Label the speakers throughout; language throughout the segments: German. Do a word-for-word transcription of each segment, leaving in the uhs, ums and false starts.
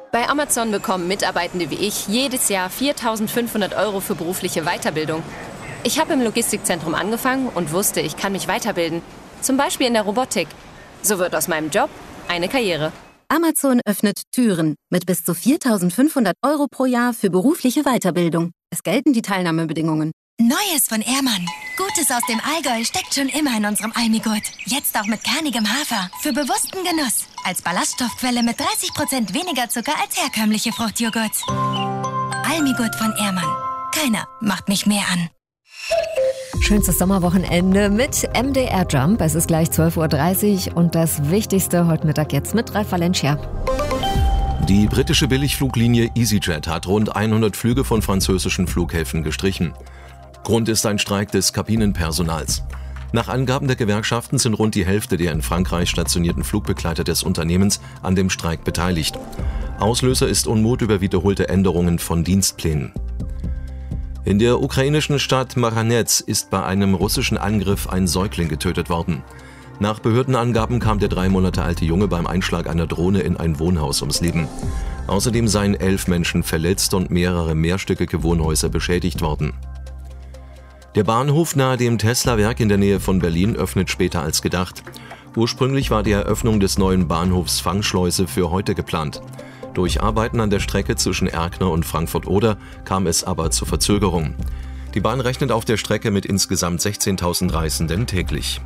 Speaker 1: Bei Amazon bekommen Mitarbeitende wie ich jedes Jahr viertausendfünfhundert Euro für berufliche Weiterbildung. Ich habe im Logistikzentrum angefangen und wusste, ich kann mich weiterbilden. Zum Beispiel in der Robotik. So wird aus meinem Job eine Karriere.
Speaker 2: Amazon öffnet Türen mit bis zu viertausendfünfhundert Euro pro Jahr für berufliche Weiterbildung. Es gelten die Teilnahmebedingungen.
Speaker 3: Neues von Ehrmann. Gutes aus dem Allgäu steckt schon immer in unserem Almigurt. Jetzt auch mit kernigem Hafer. Für bewussten Genuss. Als Ballaststoffquelle mit dreißig Prozent weniger Zucker als herkömmliche Fruchtjoghurts. Almigurt von Ehrmann. Keiner macht mich mehr an.
Speaker 4: Schönstes Sommerwochenende mit M D R Jump. Es ist gleich zwölf Uhr dreißig und das Wichtigste heute Mittag jetzt mit Ralf Valencia.
Speaker 5: Die britische Billigfluglinie EasyJet hat rund hundert Flüge von französischen Flughäfen gestrichen. Grund ist ein Streik des Kabinenpersonals. Nach Angaben der Gewerkschaften sind rund die Hälfte der in Frankreich stationierten Flugbegleiter des Unternehmens an dem Streik beteiligt. Auslöser ist Unmut über wiederholte Änderungen von Dienstplänen. In der ukrainischen Stadt Maranetz ist bei einem russischen Angriff ein Säugling getötet worden. Nach Behördenangaben kam der drei Monate alte Junge beim Einschlag einer Drohne in ein Wohnhaus ums Leben. Außerdem seien elf Menschen verletzt und mehrere mehrstöckige Wohnhäuser beschädigt worden. Der Bahnhof nahe dem Tesla-Werk in der Nähe von Berlin öffnet später als gedacht. Ursprünglich war die Eröffnung des neuen Bahnhofs Fangschleuse für heute geplant. Durch Arbeiten an der Strecke zwischen Erkner und Frankfurt-Oder kam es aber zur Verzögerung. Die Bahn rechnet auf der Strecke mit insgesamt sechzehntausend Reisenden täglich.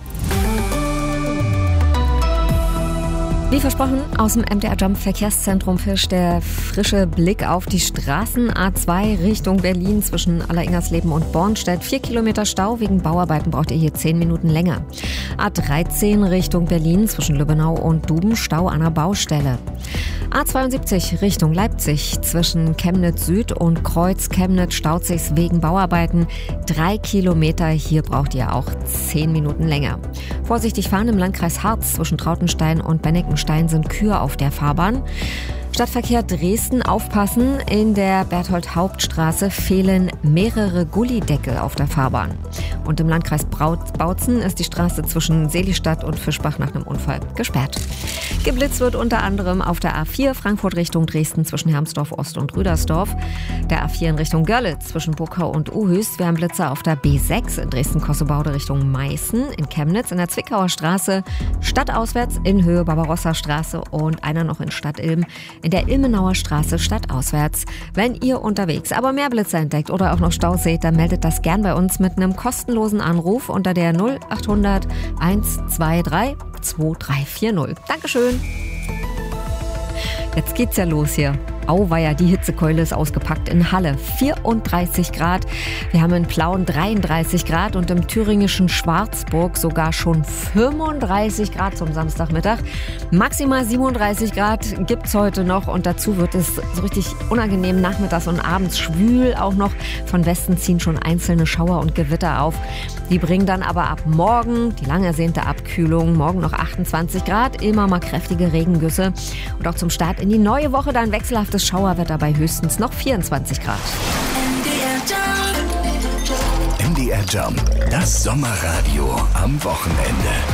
Speaker 4: Wie versprochen, aus dem M D R Jump Verkehrszentrum fischt der frische Blick auf die Straßen. A zwei Richtung Berlin zwischen Alleringersleben und Bornstedt. Vier Kilometer Stau. Wegen Bauarbeiten braucht ihr hier zehn Minuten länger. A dreizehn Richtung Berlin zwischen Lübbenau und Duben. Stau an der Baustelle. A zweiundsiebzig Richtung Leipzig zwischen Chemnitz Süd und Kreuz Chemnitz staut sich's wegen Bauarbeiten. Drei Kilometer. Hier braucht ihr auch zehn Minuten länger. Vorsichtig fahren im Landkreis Harz zwischen Trautenstein und Benneckenstein sind Kühe auf der Fahrbahn. Stadtverkehr Dresden, aufpassen, in der Berthold-Haupt-Straße fehlen mehrere Gullideckel auf der Fahrbahn. Und im Landkreis Bautzen ist die Straße zwischen Selistadt und Fischbach nach einem Unfall gesperrt. Geblitzt wird unter anderem auf der A vier Frankfurt Richtung Dresden zwischen Hermsdorf Ost und Rüdersdorf, der A vier in Richtung Görlitz zwischen Burkau und Uhüst. Wir haben Blitzer auf der B sechs in Dresden-Kossebaude Richtung Meißen, in Chemnitz in der Zwickauer Straße, stadtauswärts in Höhe Barbarossa Straße und einer noch in Stadtilm in der Ilmenauer Straße stadtauswärts. Wenn ihr unterwegs aber mehr Blitzer entdeckt oder auch noch Staus seht, dann meldet das gern bei uns mit einem kostenlosen Anruf unter der null achthundert hundertzweiundzwanzig zweiundzwanzig vierzig. Dankeschön. Jetzt geht's ja los hier. Auweia, die Hitzekeule ist ausgepackt in Halle. vierunddreißig Grad. Wir haben in Plauen dreiunddreißig Grad und im thüringischen Schwarzburg sogar schon fünfunddreißig Grad zum Samstagmittag. Maximal siebenunddreißig Grad gibt's heute noch und dazu wird es so richtig unangenehm nachmittags und abends schwül auch noch. Von Westen ziehen schon einzelne Schauer und Gewitter auf. Die bringen dann aber ab morgen die lang ersehnte Abkühlung. Morgen noch achtundzwanzig Grad, immer mal kräftige Regengüsse. Und auch zum Start in die neue Woche dann wechselhaftes Schauerwetter bei höchstens noch vierundzwanzig Grad.
Speaker 6: M D R Jump, das Sommerradio am Wochenende.